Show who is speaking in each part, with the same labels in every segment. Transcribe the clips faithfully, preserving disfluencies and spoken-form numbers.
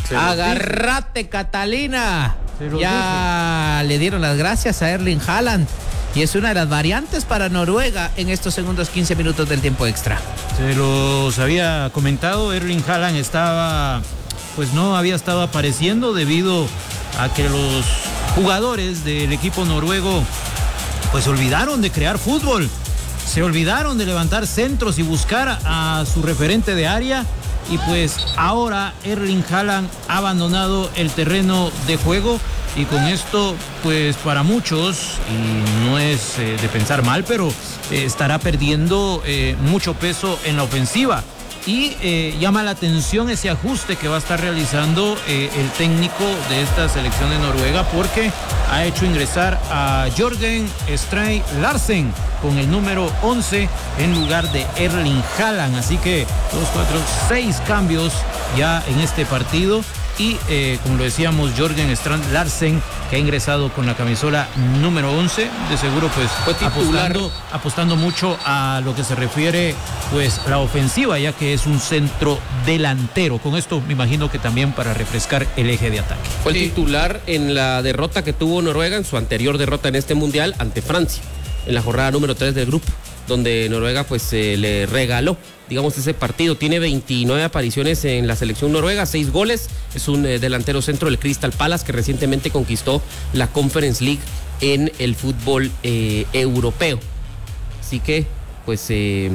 Speaker 1: Agárrate, Catalina. Ya dije. Le dieron las gracias a Erling Haaland. Y es una de las variantes para Noruega en estos segundos quince minutos del tiempo extra.
Speaker 2: Se los había comentado, Erling Haaland estaba, pues no había estado apareciendo debido a que los jugadores del equipo noruego pues olvidaron de crear fútbol. Se olvidaron de levantar centros y buscar a su referente de área. Y pues ahora Erling Haaland ha abandonado el terreno de juego. Y con esto, pues para muchos, y no es eh, de pensar mal, pero eh, estará perdiendo eh, mucho peso en la ofensiva. Y eh, llama la atención ese ajuste que va a estar realizando eh, el técnico de esta selección de Noruega, porque ha hecho ingresar a Jørgen Strand Larsen con el número once en lugar de Erling Haaland. Así que dos, cuatro, seis cambios ya en este partido. Y eh, como lo decíamos, Jørgen Strand Larsen, que ha ingresado con la camisola número once, de seguro pues apostando, apostando mucho a lo que se refiere pues la ofensiva, ya que es un centro delantero. Con esto me imagino que también para refrescar el eje de ataque.
Speaker 3: Fue el titular en la derrota que tuvo Noruega en su anterior derrota en este mundial ante Francia, en la jornada número tres del grupo, donde Noruega pues eh, le regaló, digamos, ese partido. Tiene veintinueve apariciones en la selección noruega, seis goles. Es un eh, delantero centro del Crystal Palace, que recientemente conquistó la Conference League en el fútbol eh, europeo. Así que pues eh,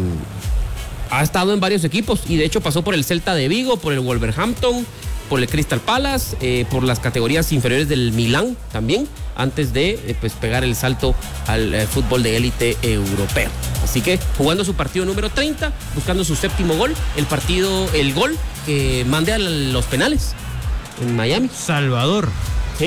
Speaker 3: ha estado en varios equipos y de hecho pasó por el Celta de Vigo, por el Wolverhampton, por el Crystal Palace, eh, por las categorías inferiores del Milán también, antes de eh, pues pegar el salto al eh, fútbol de élite europeo. Así que jugando su partido número treinta, buscando su séptimo gol, el partido, el gol que mande a los penales en Miami.
Speaker 2: Salvador.
Speaker 3: Sí.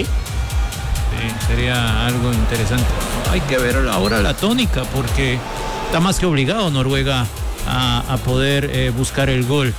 Speaker 2: Sí, sería algo interesante. Hay que ver ahora la tónica, porque está más que obligado Noruega a, a poder eh, buscar el gol.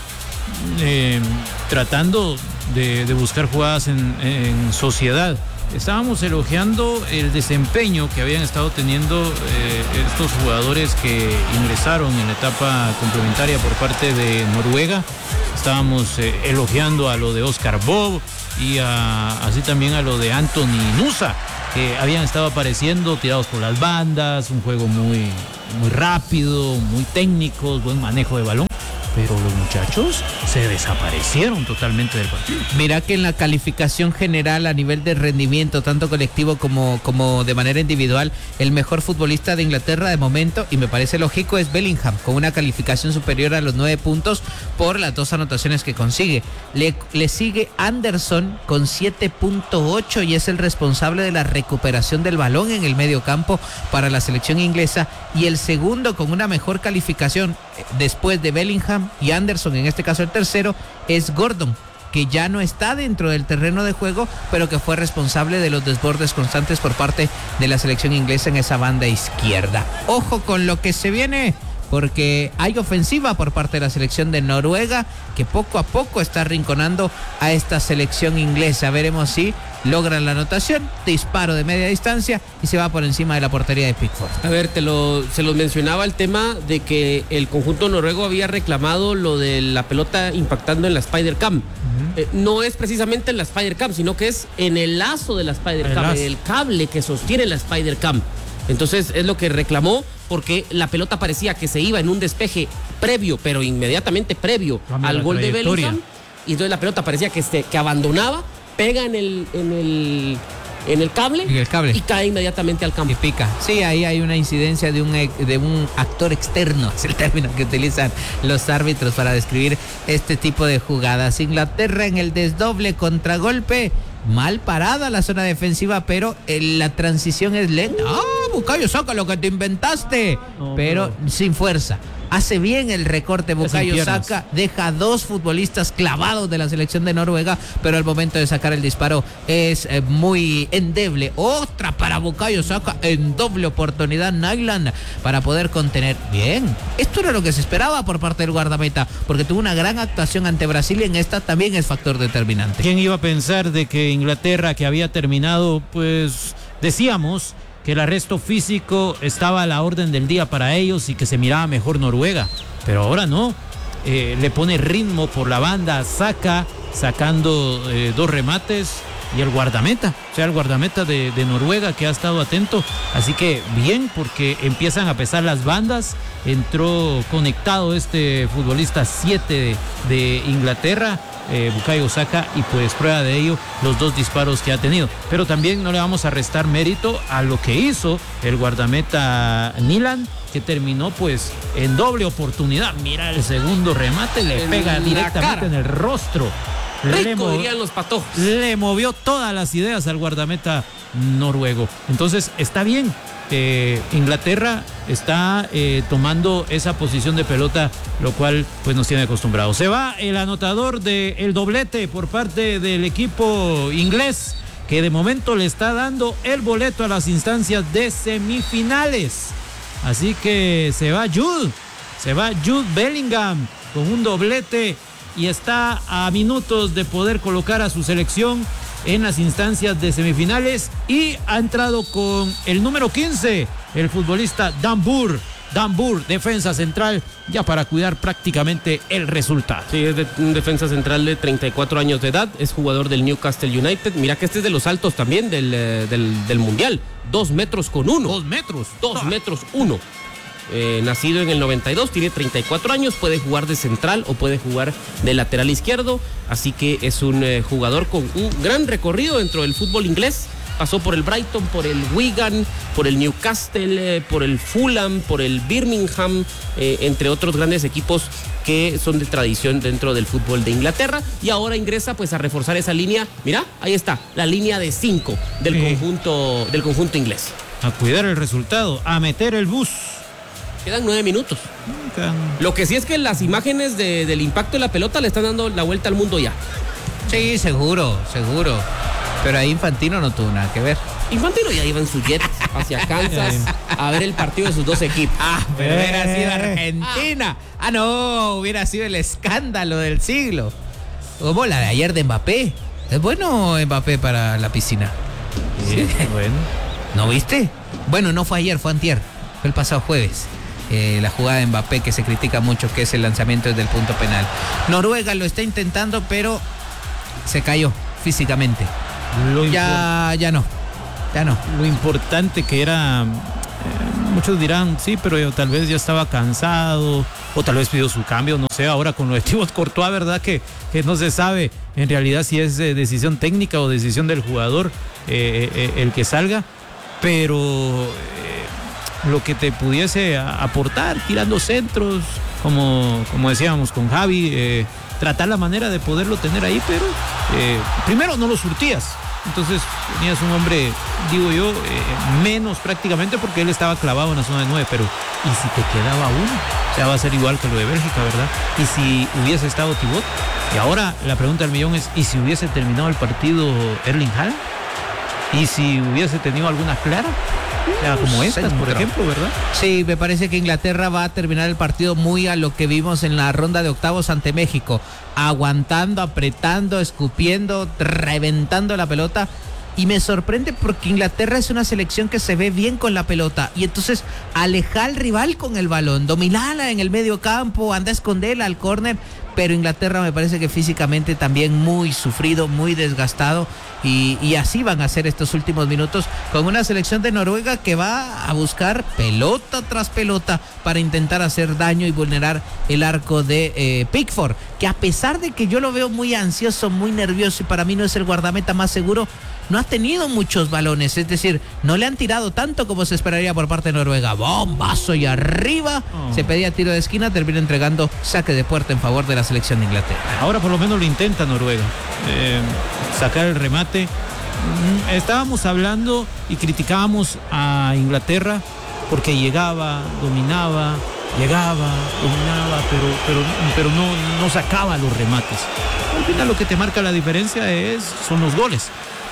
Speaker 2: Eh, tratando de, de buscar jugadas en, en sociedad. Estábamos elogiando el desempeño que habían estado teniendo eh, estos jugadores que ingresaron en la etapa complementaria por parte de Noruega. Estábamos eh, elogiando a lo de Oscar Bob y a, así también a lo de Anthony Nusa, que habían estado apareciendo tirados por las bandas, un juego muy, muy rápido, muy técnico, buen manejo de balón. Pero los muchachos se desaparecieron totalmente del partido.
Speaker 1: Mira que en la calificación general a nivel de rendimiento, tanto colectivo como, como de manera individual, el mejor futbolista de Inglaterra de momento, y me parece lógico, es Bellingham, con una calificación superior a los nueve puntos por las dos anotaciones que consigue. Le, le sigue Anderson con siete punto ocho y es el responsable de la recuperación del balón en el medio campo para la selección inglesa. Y el segundo con una mejor calificación después de Bellingham y Anderson, en este caso el tercero, es Gordon, que ya no está dentro del terreno de juego, pero que fue responsable de los desbordes constantes por parte de la selección inglesa en esa banda izquierda. Ojo con lo que se viene, porque hay ofensiva por parte de la selección de Noruega, que poco a poco está arrinconando a esta selección inglesa. Veremos si logran la anotación, disparo de media distancia y se va por encima de la portería de Pickford.
Speaker 3: A ver, te lo, se los mencionaba el tema de que el conjunto noruego había reclamado lo de la pelota impactando en la Spider Cam. Uh-huh. Eh, no es precisamente en la Spider Cam, sino que es en el lazo de la Spider Cam, el cable que sostiene la Spider Cam. Entonces es lo que reclamó, porque la pelota parecía que se iba en un despeje previo, pero inmediatamente previo Cambia al gol de Bellingham, y entonces la pelota parecía que, se, que abandonaba, pega en el, en el, en el cable,
Speaker 1: en el cable
Speaker 3: y cae inmediatamente al campo.
Speaker 1: Y pica. Sí, ahí hay una incidencia de un, de un actor externo, es el término que utilizan los árbitros para describir este tipo de jugadas. Inglaterra en el desdoble contragolpe. Mal parada la zona defensiva, pero la transición es lenta. ¡Ah, Bukayo Saka, lo que te inventaste! No, pero no. Sin fuerza. Hace bien el recorte Bukayo Saka, deja dos futbolistas clavados de la selección de Noruega, pero al momento de sacar el disparo es eh, muy endeble. Otra para Bukayo Saka en doble oportunidad, Nyland, para poder contener. Bien, esto era lo que se esperaba por parte del guardameta, porque tuvo una gran actuación ante Brasil y en esta también es factor determinante.
Speaker 2: ¿Quién iba a pensar de que Inglaterra, que había terminado, pues decíamos que el arresto físico estaba a la orden del día para ellos y que se miraba mejor Noruega? Pero ahora no, eh, le pone ritmo por la banda, Saka, sacando eh, dos remates, y el guardameta, o sea, el guardameta de, de Noruega que ha estado atento, así que bien, porque empiezan a pesar las bandas. Entró conectado este futbolista siete de, de Inglaterra, eh, Bukayo Saka, y pues prueba de ello los dos disparos que ha tenido. Pero también no le vamos a restar mérito a lo que hizo el guardameta Nilan, que terminó pues en doble oportunidad. Mira el segundo remate, le
Speaker 3: en
Speaker 2: pega directamente
Speaker 3: cara.
Speaker 2: en el rostro.
Speaker 3: Rico, le dirían los patojos.
Speaker 2: Le movió todas las ideas al guardameta noruego. Entonces está bien. Eh, Inglaterra está eh, tomando esa posición de pelota, lo cual pues nos tiene acostumbrados. Se va el anotador del doblete por parte del equipo inglés, que de momento le está dando el boleto a las instancias de semifinales. Así que se va Jude, se va Jude Bellingham con un doblete y está a minutos de poder colocar a su selección en las instancias de semifinales, y ha entrado con el número quince, el futbolista Dan Burr, Dan Burr, defensa central, ya para cuidar prácticamente el resultado.
Speaker 3: Sí, es de, un defensa central de treinta y cuatro años de edad, es jugador del Newcastle United. Mira que este es de los altos también del, eh, del, del Mundial, dos metros con uno.
Speaker 2: Dos metros.
Speaker 3: Dos
Speaker 2: Ah.
Speaker 3: metros uno. Eh, nacido en el noventa y dos, tiene treinta y cuatro años, puede jugar de central o puede jugar de lateral izquierdo, así que es un eh, jugador con un gran recorrido dentro del fútbol inglés. Pasó por el Brighton, por el Wigan, por el Newcastle, eh, por el Fulham, por el Birmingham, eh, entre otros grandes equipos que son de tradición dentro del fútbol de Inglaterra, y ahora ingresa pues a reforzar esa línea. Mira, ahí está, la línea de cinco del,
Speaker 2: Sí.
Speaker 3: conjunto, del conjunto inglés.
Speaker 2: A cuidar el resultado, a meter el bus.
Speaker 3: Quedan nueve minutos. Lo que sí es que las imágenes de, del impacto de la pelota le están dando la vuelta al mundo ya.
Speaker 1: Sí, seguro, seguro. Pero ahí Infantino no tuvo nada que ver.
Speaker 3: Infantino ya iba en su jet hacia Kansas a ver el partido de sus dos equipos.
Speaker 1: Ah, pero hubiera sido Argentina. Ah, no, hubiera sido el escándalo del siglo. Como la de ayer de Mbappé. Es bueno Mbappé para la piscina.
Speaker 2: Sí, bueno.
Speaker 1: ¿No viste? Bueno, no fue ayer, fue antier. Fue el pasado jueves. Eh, la jugada de Mbappé que se critica mucho, que es el lanzamiento desde el punto penal. Noruega lo está intentando, pero se cayó físicamente.
Speaker 2: Lo
Speaker 1: Ya, ya no. Ya no.
Speaker 2: Lo importante que era, eh, muchos dirán, sí, pero yo, tal vez ya estaba cansado, o tal vez pidió su cambio, no sé, ahora con lo de Thibaut Courtois, ¿verdad? Que, que no se sabe en realidad si es eh, decisión técnica o decisión del jugador eh, eh, el que salga, pero eh, lo que te pudiese a, aportar, tirando centros, como, como decíamos con Javi, eh, tratar la manera de poderlo tener ahí, pero eh, primero no lo surtías. Entonces tenías un hombre, digo yo, eh, menos prácticamente, porque él estaba clavado en la zona de nueve, pero ¿y si te quedaba uno? O sea, va a ser igual que lo de Bélgica, ¿verdad? ¿Y si hubiese estado Thibaut? Y ahora la pregunta del millón es, ¿y si hubiese terminado el partido Erling Haaland? ¿Y si hubiese tenido alguna clara? O sea, como estas, por ejemplo, ¿verdad?
Speaker 1: Sí, me parece que Inglaterra va a terminar el partido muy a lo que vimos en la ronda de octavos ante México, aguantando, apretando, escupiendo, reventando la pelota. Y me sorprende porque Inglaterra es una selección que se ve bien con la pelota, y entonces aleja al rival con el balón, dominala en el medio campo, anda a esconderla al córner. Pero Inglaterra me parece que físicamente también muy sufrido, muy desgastado, y, y así van a ser estos últimos minutos con una selección de Noruega que va a buscar pelota tras pelota para intentar hacer daño y vulnerar el arco de eh, Pickford, que a pesar de que yo lo veo muy ansioso, muy nervioso, y para mí no es el guardameta más seguro, no ha tenido muchos balones, es decir, no le han tirado tanto como se esperaría por parte de Noruega. Bombazo y arriba, oh. Se pedía tiro de esquina, termina entregando saque de puerta en favor de la selección de Inglaterra.
Speaker 2: Ahora por lo menos lo intenta Noruega, eh, sacar el remate. Estábamos hablando y criticábamos a Inglaterra porque llegaba, dominaba, llegaba, dominaba, pero, pero, pero no, no sacaba los remates. Al final lo que te marca la diferencia es, son los goles.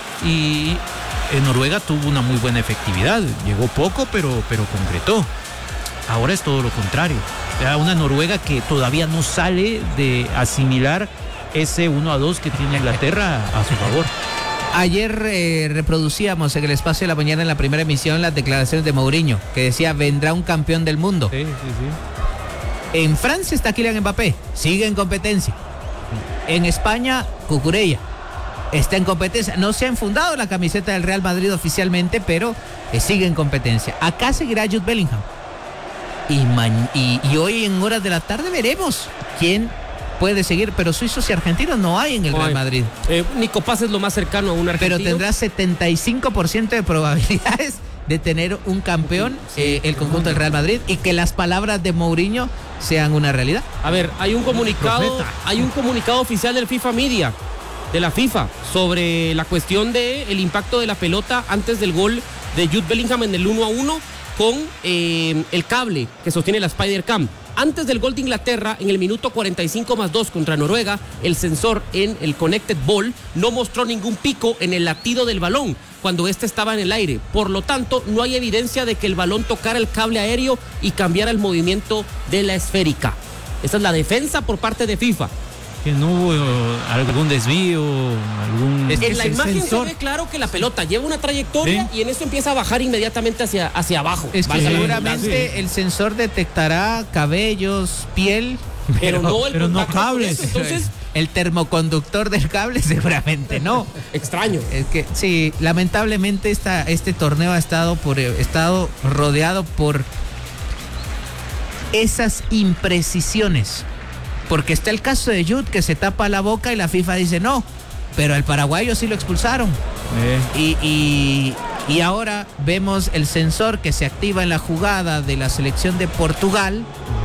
Speaker 2: Y en Noruega tuvo una muy buena efectividad, llegó poco, pero, pero concretó. Ahora es todo lo contrario. Era una Noruega que todavía no sale de asimilar ese uno a dos que tiene Inglaterra a su favor.
Speaker 1: Ayer eh, reproducíamos en el espacio de la mañana, en la primera emisión, las declaraciones de Mourinho, que decía: vendrá un campeón del mundo.
Speaker 2: Sí, sí, sí.
Speaker 1: En Francia está Kylian Mbappé, sigue en competencia. en España, Cucurella está en competencia. No se ha enfundado la camiseta del Real Madrid oficialmente, pero eh, sigue en competencia. Acá seguirá Jude Bellingham. Y, y, y hoy en horas de la tarde veremos quién puede seguir, pero suizos y argentinos no hay en el Real Madrid.
Speaker 3: Eh, Nico Paz es lo más cercano a un argentino.
Speaker 1: Pero tendrá setenta y cinco por ciento de probabilidades de tener un campeón, sí, eh, el conjunto del Real Madrid, y que las palabras de Mourinho sean una realidad.
Speaker 3: A ver, hay un comunicado, hay un comunicado oficial del FIFA Media, de la FIFA, sobre la cuestión del impacto de la pelota antes del gol de Jude Bellingham en el uno a uno con eh, el cable que sostiene la Spider-Cam. Antes del gol de Inglaterra, en el minuto cuarenta y cinco más dos contra Noruega, el sensor en el Connected Ball no mostró ningún pico en el latido del balón cuando este estaba en el aire. Por lo tanto, no hay evidencia de que el balón tocara el cable aéreo y cambiara el movimiento de la esférica. Esa es la defensa por parte de FIFA.
Speaker 2: Que no hubo algún desvío, algún...
Speaker 3: Es que en la imagen sensor se ve claro que la pelota lleva una trayectoria, ¿sí?, y en eso empieza a bajar inmediatamente hacia, hacia abajo.
Speaker 1: Es que seguramente el sensor detectará cabellos, piel,
Speaker 3: pero, pero no, el
Speaker 2: pero no cables.
Speaker 3: Entonces,
Speaker 1: el termoconductor del cable seguramente no.
Speaker 3: Extraño.
Speaker 1: Es que sí, lamentablemente esta, este torneo ha estado, por, estado rodeado por esas imprecisiones. Porque está el caso de Jude, que se tapa la boca y la FIFA dice no, pero al paraguayo sí lo expulsaron. Eh. Y, y, y ahora vemos el sensor que se activa en la jugada de la selección de Portugal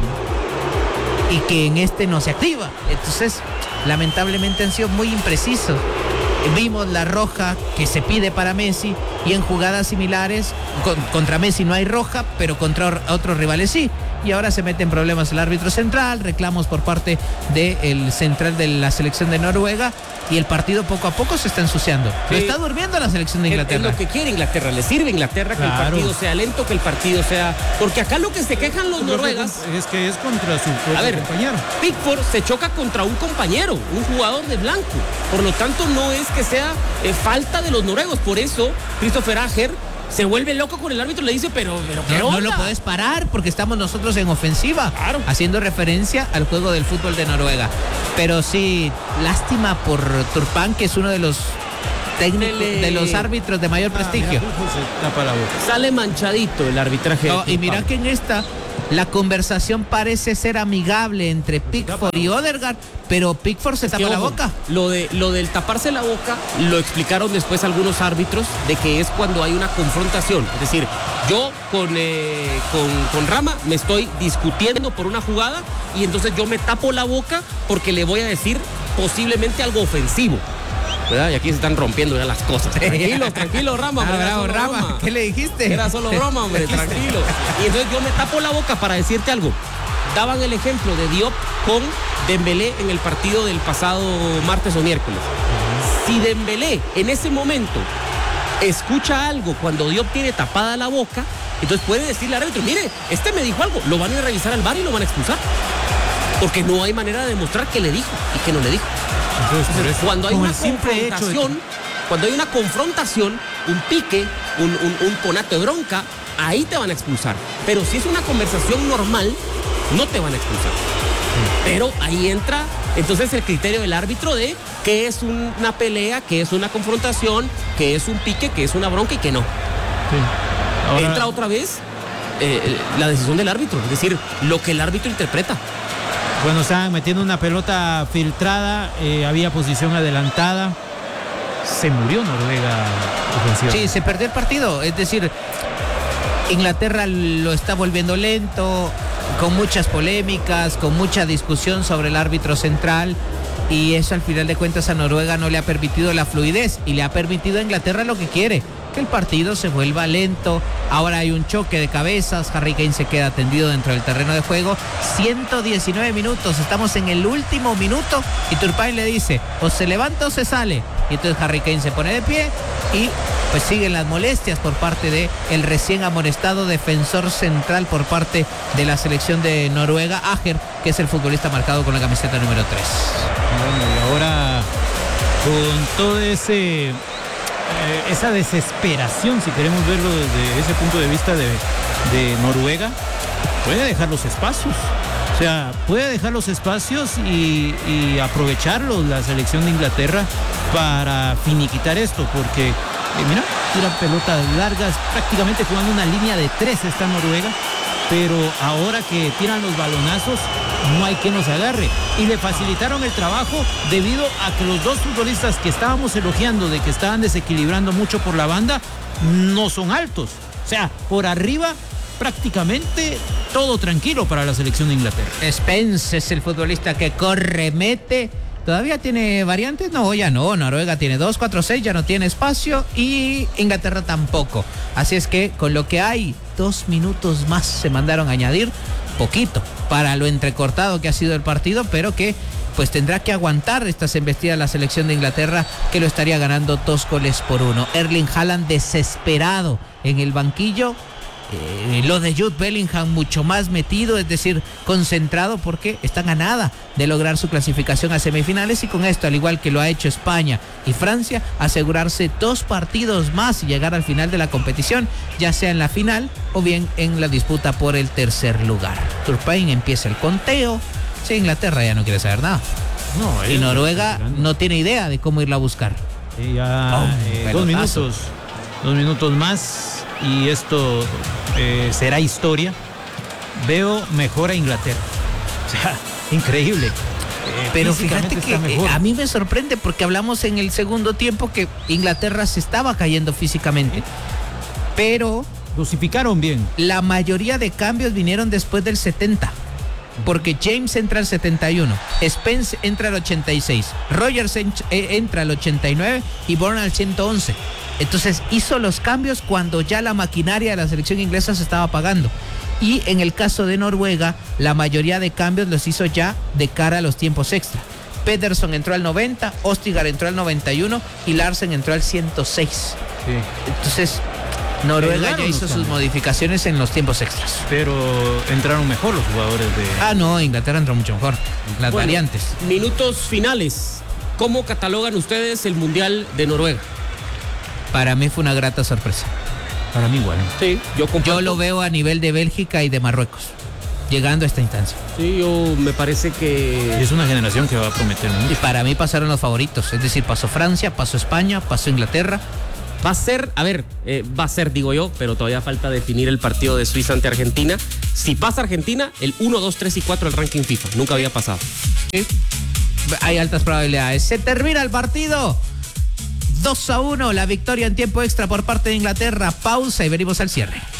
Speaker 1: y que en este no se activa. Entonces, lamentablemente han sido muy imprecisos. Vimos la roja que se pide para Messi y en jugadas similares, con, contra Messi no hay roja, pero contra otros rivales sí. Y ahora se mete en problemas el árbitro central, reclamos por parte del central de la selección de Noruega, y el partido poco a poco se está ensuciando. Sí. Lo está durmiendo la selección de Inglaterra.
Speaker 3: Es lo que quiere Inglaterra, le sirve a Inglaterra, claro, que el partido sea lento, que el partido sea... Porque acá lo que se quejan los noruegas...
Speaker 2: Es que es contra su propio
Speaker 3: a ver,
Speaker 2: compañero.
Speaker 3: Pickford se choca contra un compañero, un jugador de blanco. Por lo tanto, no es que sea eh, falta de los noruegos. Por eso, Christopher Ajer se vuelve loco con el árbitro y le dice, pero, pero ¿qué
Speaker 1: no,
Speaker 3: onda?
Speaker 1: No lo puedes parar porque estamos nosotros en ofensiva, claro, haciendo referencia al juego del fútbol de Noruega. Pero sí, lástima por Turpán, que es uno de los técnicos, Le... de los árbitros de mayor ah, prestigio.
Speaker 2: Mira, se tapa la boca.
Speaker 3: Sale manchadito el arbitraje.
Speaker 1: No, y mira que en esta la conversación parece ser amigable entre Pickford y Odegaard, pero Pickford se es tapa que, la ojo, boca.
Speaker 3: Lo, de, lo del taparse la boca lo explicaron después algunos árbitros, de que es cuando hay una confrontación. Es decir, yo con, eh, con, con Rama me estoy discutiendo por una jugada y entonces yo me tapo la boca porque le voy a decir posiblemente algo ofensivo, ¿verdad? Y aquí se están rompiendo ya las cosas. Tranquilo, tranquilo, Rama.
Speaker 1: Ah, bravo, Rama. Broma. ¿Qué le dijiste?
Speaker 3: Era solo broma, hombre, tranquilo. Y entonces yo me tapo la boca para decirte algo. Daban el ejemplo de Diop con Dembélé en el partido del pasado martes o miércoles. Si Dembélé en ese momento escucha algo cuando Diop tiene tapada la boca, entonces puede decirle al árbitro, mire, este me dijo algo, lo van a ir a revisar al V A R y lo van a expulsar. Porque no hay manera de demostrar qué le dijo y qué no le dijo. Entonces, Entonces cuando hay una confrontación, de... cuando hay una confrontación, un pique, un, un, un conato de bronca, ahí te van a expulsar. Pero si es una conversación normal, no te van a expulsar. Pero ahí entra entonces el criterio del árbitro de qué es una pelea, qué es una confrontación, qué es un pique, qué es una bronca y qué no. Sí. Ahora... Entra otra vez eh, la decisión del árbitro, es decir, lo que el árbitro interpreta.
Speaker 2: Bueno, estaban metiendo una pelota filtrada, eh, había posición adelantada. Se murió Noruega ofensiva.
Speaker 1: Sí, se perdió el partido. Es decir, Inglaterra lo está volviendo lento, con muchas polémicas, con mucha discusión sobre el árbitro central. Y eso al final de cuentas a Noruega no le ha permitido la fluidez y le ha permitido a Inglaterra lo que quiere, que el partido se vuelva lento. Ahora hay un choque de cabezas, Harry Kane se queda tendido dentro del terreno de juego. ciento diecinueve minutos, estamos en el último minuto y Turpin le dice, o se levanta o se sale. Y entonces Harry Kane se pone de pie y pues siguen las molestias por parte de el recién amonestado defensor central por parte de la selección de Noruega, Ajer, que es el futbolista marcado con la camiseta número tres.
Speaker 2: Bueno, y ahora con todo ese... Eh, esa desesperación, si queremos verlo desde ese punto de vista de, de Noruega, puede dejar los espacios. O sea, puede dejar los espacios y, y aprovecharlos la selección de Inglaterra para finiquitar esto, porque, eh, mira, tira pelotas largas, prácticamente jugando una línea de tres esta Noruega, pero ahora que tiran los balonazos, no hay quien nos agarre. Y le facilitaron el trabajo debido a que los dos futbolistas que estábamos elogiando de que estaban desequilibrando mucho por la banda, no son altos. O sea, por arriba prácticamente todo tranquilo para la selección de Inglaterra.
Speaker 1: Spence es el futbolista que corre, mete. ¿Todavía tiene variantes? No, ya no. Noruega tiene dos, cuatro, seis, ya no tiene espacio, y Inglaterra tampoco. Así es que con lo que hay, dos minutos más se mandaron a añadir, poquito para lo entrecortado que ha sido el partido, pero que pues tendrá que aguantar estas embestidas la selección de Inglaterra, que lo estaría ganando dos goles por uno. Erling Haaland desesperado en el banquillo. Eh, lo de Jude Bellingham mucho más metido, es decir, concentrado, porque están a nada de lograr su clasificación a semifinales, y con esto, al igual que lo ha hecho España y Francia, asegurarse dos partidos más y llegar al final de la competición, ya sea en la final o bien en la disputa por el tercer lugar. Turpin empieza el conteo. Sí, Inglaterra ya no quiere saber nada. No, y Noruega no tiene idea de cómo irla a buscar.
Speaker 2: Sí, ya oh, eh, dos minutos, dos minutos más. Y esto eh, será historia. Veo mejor a Inglaterra. O sea, increíble. Eh,
Speaker 1: Pero fíjate que eh, a mí me sorprende, porque hablamos en el segundo tiempo que Inglaterra se estaba cayendo físicamente. Pero
Speaker 2: dosificaron bien.
Speaker 1: La mayoría de cambios vinieron después del setenta. Porque James entra al setenta y uno, Spence entra al ochenta y seis, Rogers entra al ochenta y nueve y Bourne al ciento once. Entonces hizo los cambios cuando ya la maquinaria de la selección inglesa se estaba apagando. Y en el caso de Noruega, la mayoría de cambios los hizo ya de cara a los tiempos extra. Pedersen entró al noventa, Ostigar entró al noventa y uno y Larsen entró al ciento seis. Sí. Entonces Noruega ya hizo sus modificaciones en los tiempos extras.
Speaker 2: Pero entraron mejor los jugadores de...
Speaker 1: Ah, no, Inglaterra entró mucho mejor. Las
Speaker 3: bueno,
Speaker 1: variantes.
Speaker 3: Minutos finales. ¿Cómo catalogan ustedes el Mundial de Noruega?
Speaker 1: Para mí fue una grata sorpresa.
Speaker 2: Para mí igual.
Speaker 3: Sí, yo comparto.
Speaker 1: Yo lo veo a nivel de Bélgica y de Marruecos, llegando a esta instancia.
Speaker 3: Sí, yo me parece que...
Speaker 2: Es una generación que va a prometer mucho.
Speaker 1: Y para mí pasaron los favoritos. Es decir, pasó Francia, pasó España, pasó Inglaterra.
Speaker 3: Va a ser, a ver, eh, va a ser, digo yo, pero todavía falta definir el partido de Suiza ante Argentina. Si pasa Argentina, el uno, dos, tres y cuatro del ranking FIFA. Nunca había pasado.
Speaker 1: Sí. Hay altas probabilidades. Se termina el partido. dos a uno, la victoria en tiempo extra por parte de Inglaterra. Pausa y venimos al cierre.